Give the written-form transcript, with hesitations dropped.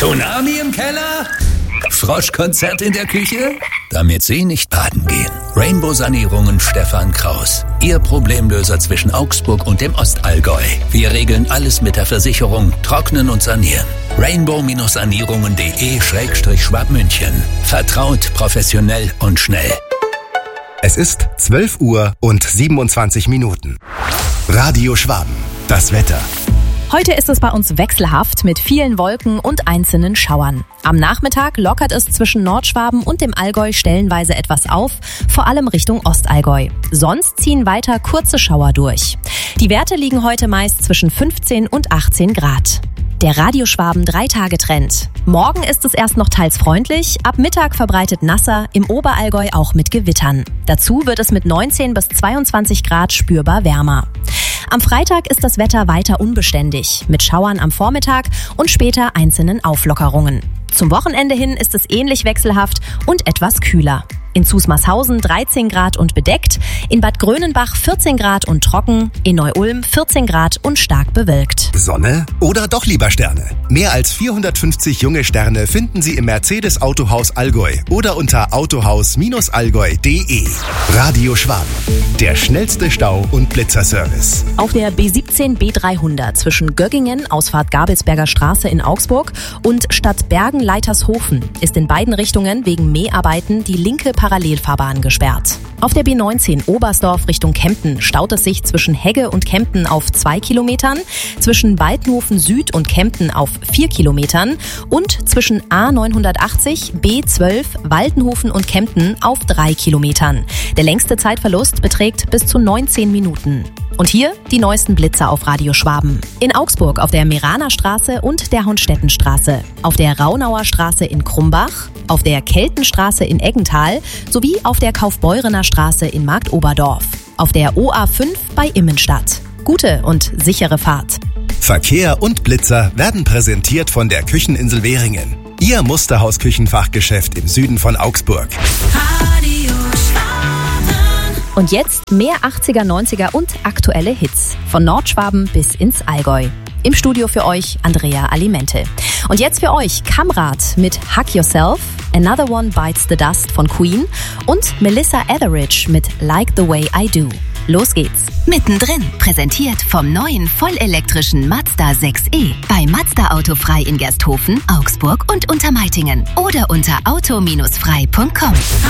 Tsunami im Keller? Froschkonzert in der Küche? Damit Sie nicht baden gehen. Rainbow Sanierungen Stefan Kraus. Ihr Problemlöser zwischen Augsburg und dem Ostallgäu. Wir regeln alles mit der Versicherung, trocknen und sanieren. rainbow-sanierungen.de/Schwabmünchen. Vertraut, professionell und schnell. Es ist 12:27 Radio Schwaben. Das Wetter. Heute ist es bei uns wechselhaft mit vielen Wolken und einzelnen Schauern. Am Nachmittag lockert es zwischen Nordschwaben und dem Allgäu stellenweise etwas auf, vor allem Richtung Ostallgäu. Sonst ziehen weiter kurze Schauer durch. Die Werte liegen heute meist zwischen 15 und 18 Grad. Der Radio Schwaben 3-Tage-Trend. Morgen ist es erst noch teils freundlich, ab Mittag verbreitet nasser, im Oberallgäu auch mit Gewittern. Dazu wird es mit 19 bis 22 Grad spürbar wärmer. Am Freitag ist das Wetter weiter unbeständig, mit Schauern am Vormittag und später einzelnen Auflockerungen. Zum Wochenende hin ist es ähnlich wechselhaft und etwas kühler. In Zusmarshausen 13 Grad und bedeckt, in Bad Grönenbach 14 Grad und trocken, in Neu-Ulm 14 Grad und stark bewölkt. Sonne oder doch lieber Sterne? Mehr als 450 junge Sterne finden Sie im Mercedes Autohaus Allgäu oder unter autohaus-allgäu.de. Radio Schwaben, der schnellste Stau- und Blitzerservice. Auf der B17 B300 zwischen Göggingen, Ausfahrt Gabelsberger Straße in Augsburg und Stadt Bergen-Leitershofen ist in beiden Richtungen wegen Mäharbeiten die linke Parallelfahrbahn gesperrt. Auf der B19 Oberstdorf Richtung Kempten staut es sich zwischen Hegge und Kempten auf 2 Kilometern, zwischen Baltenhofen Süd und Kempten auf 4 Kilometern und zwischen A980, B12, Waltenhofen und Kempten auf 3 Kilometern. Der längste Zeitverlust beträgt bis zu 19 Minuten. Und hier die neuesten Blitzer auf Radio Schwaben. In Augsburg auf der Meraner Straße und der Honstettenstraße, auf der Raunauer Straße in Krumbach, auf der Keltenstraße in Eggental sowie auf der Kaufbeurener Straße in Marktoberdorf, auf der OA5 bei Immenstadt. Gute und sichere Fahrt. Verkehr und Blitzer werden präsentiert von der Kücheninsel Währingen. Ihr Musterhaus-Küchenfachgeschäft im Süden von Augsburg. Und jetzt mehr 80er, 90er und aktuelle Hits. Von Nordschwaben bis ins Allgäu. Im Studio für euch Andrea Alimente. Und jetzt für euch Kamrat mit Hug Yourself, Another One Bites the Dust von Queen und Melissa Etheridge mit Like the Way I Do. Los geht's. Mittendrin, präsentiert vom neuen vollelektrischen Mazda 6e. Bei Mazda Autofrei in Gersthofen, Augsburg und Untermeitingen. Oder unter auto-frei.com.